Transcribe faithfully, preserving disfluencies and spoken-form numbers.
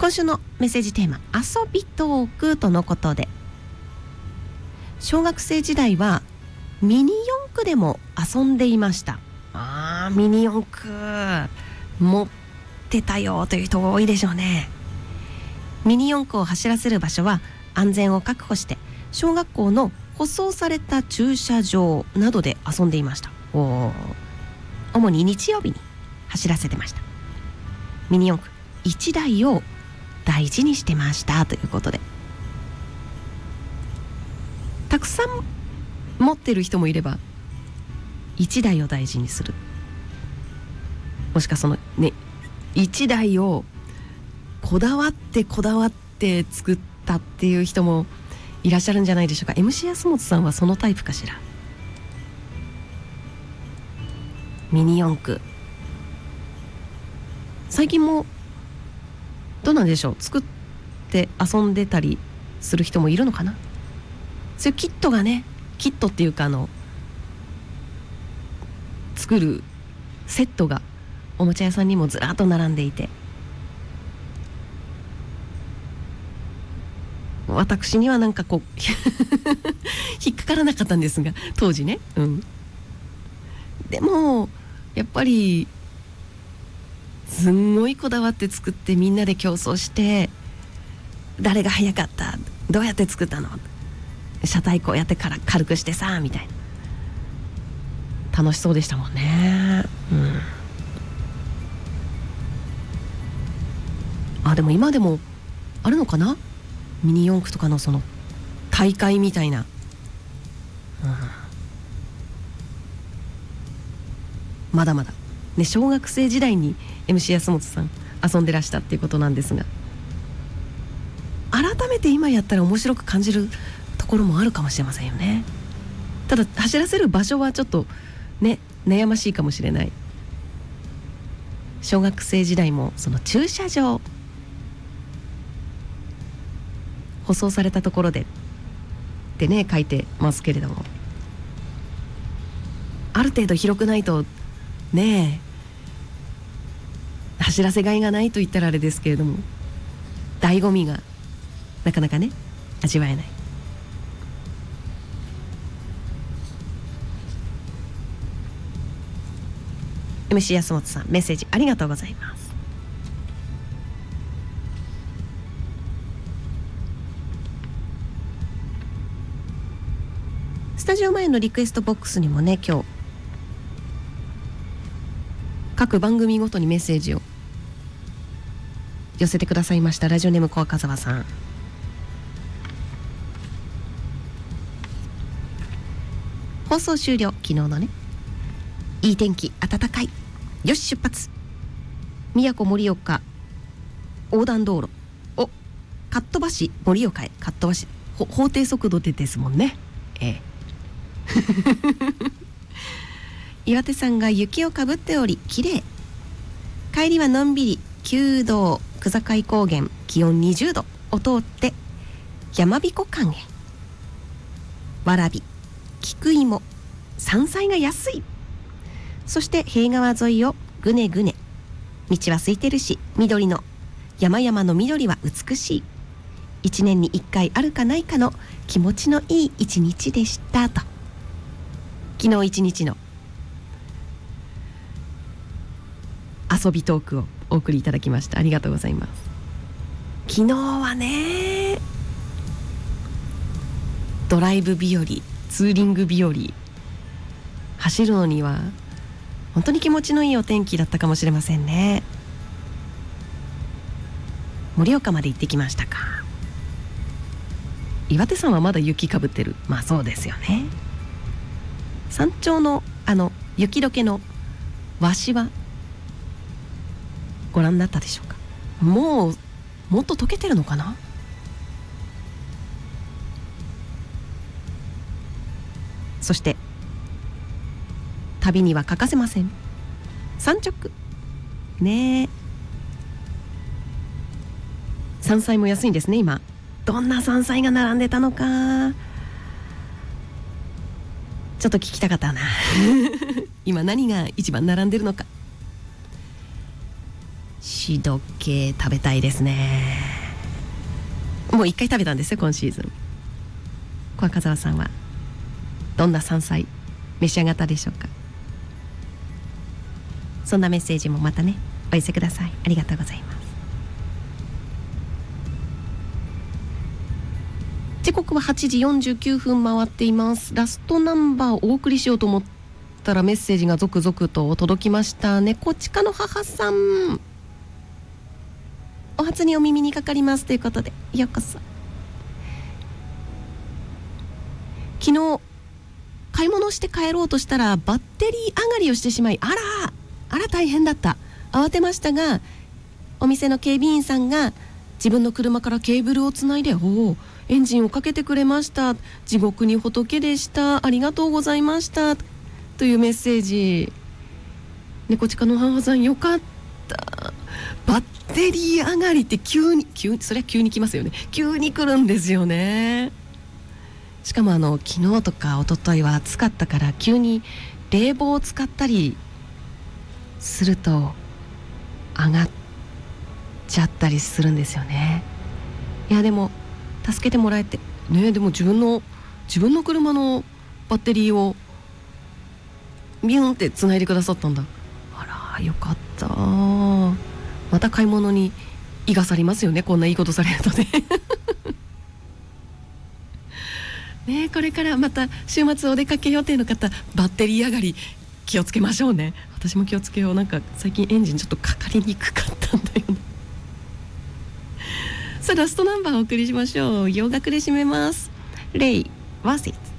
今週のメッセージテーマ、遊びトークとのことで、小学生時代はミニ四駆でも遊んでいました。あー、ミニ四駆持ってたよという人が多いでしょうね。ミニ四駆を走らせる場所は安全を確保して小学校の舗装された駐車場などで遊んでいました。おー、主に日曜日に走らせてました。ミニ四駆いちだいを大事にしてましたということで、たくさん持ってる人もいればいちだいを大事にする、もしくはそのねいちだいをこだわってこだわって作ったっていう人もいらっしゃるんじゃないでしょうか。 エムシー 安本さんはそのタイプかしら。ミニ四駆最近もどうなんでしょう、作って遊んでたりする人もいるのかな。そういうキットがね、キットっていうかあの作るセットがおもちゃ屋さんにもずらっと並んでいて、私にはなんかこう引っかからなかったんですが、当時ね、うん、でもやっぱりすんごいこだわって作って、みんなで競争して誰が早かった、どうやって作ったの、車体こうやってから軽くしてさみたいな、楽しそうでしたもんね、うん、あ、でも今でもあるのかな、ミニ四駆とかのその大会みたいな、うん、まだまだね、小学生時代に エムシー 安本さん遊んでらしたっていうことなんですが、改めて今やったら面白く感じるところもあるかもしれませんよね。ただ走らせる場所はちょっとね悩ましいかもしれない。小学生時代もその駐車場、舗装されたところでってね書いてますけれども、ある程度広くないとねえ走らせがいがないと言ったらあれですけれども、醍醐味がなかなかね味わえない。エムシー 安本さん、メッセージありがとうございます。スタジオ前のリクエストボックスにもね、今日各番組ごとにメッセージを寄せてくださいました。ラジオネーム小赤沢さん、放送終了、昨日のね、いい天気、暖かい、よし出発、宮古盛岡横断道路、おかっ飛ばし盛岡へ、かっ飛ばし法定速度でですもんね、ええ岩手山が雪をかぶっており綺麗、帰りはのんびり旧道久坂井高原気温にじゅうどを通って山彦館へ、わらび、菊芋、山菜が安い、そして平川沿いをぐねぐね、道は空いてるし緑の山々の緑は美しい、一年に一回あるかないかの気持ちのいい一日でしたと、昨日一日の遊びトークをお送りいただきました。ありがとうございます。昨日はねドライブ日和、ツーリング日和、走るのには本当に気持ちのいいお天気だったかもしれませんね。盛岡まで行ってきましたか。岩手山はまだ雪かぶってる、まあそうですよね。山頂のあの雪解けのわしはご覧になったでしょうか。もうもっと溶けてるのかな。そして旅には欠かせません山直ねえ、山菜も安いんですね。今どんな山菜が並んでたのかちょっと聞きたかったな今何が一番並んでるのか。 し時計食べたいですね。もう一回食べたんですよ今シーズン。小赤澤さんはどんな山菜召し上がったでしょうか。そんなメッセージもまたねお寄せください。ありがとうございます。時刻ははちじよんじゅうきゅうふん回っています。ラストナンバーをお送りしようと思ったらメッセージが続々と届きました。猫ちかの母さん、お初にお耳にかかりますということでようこそ。昨日買い物して帰ろうとしたらバッテリー上がりをしてしまい、あらあら大変だった。慌てましたがお店の警備員さんが自分の車からケーブルをつないで、おおエンジンをかけてくれました、地獄に仏でした、ありがとうございましたというメッセージ。猫ちかの母さんよかった。バッテリー上がりって急に急にそりゃ急に来ますよね。急に来るんですよね。しかもあの昨日とか一昨日は暑かったから急に冷房を使ったりすると上がっちゃったりするんですよね。いやでも助けてもらえてね。でも自分の自分の車のバッテリーをビューンってつないでくださったんだ。あらよかった。また買い物に胃がさりますよね、こんないいことされるとねね、これからまた週末お出かけ予定の方バッテリー上がり気をつけましょうね。私も気をつけよう。なんか最近エンジンちょっとかかりにくかったんだよねさあラストナンバーをお送りしましょう。洋楽で締めます。レイワースイッツ。